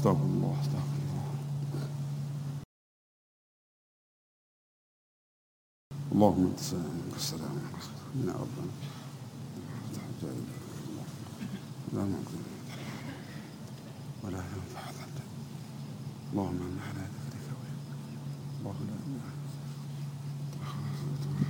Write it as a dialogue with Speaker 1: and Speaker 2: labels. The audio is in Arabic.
Speaker 1: استغفر الله استغفر الله. اللهم انت السلام ومنك السلام يا ربنا. لا مقدر ولا ينفع ذلك. اللهم انا على ذكرك اللهم لا اله الا انت.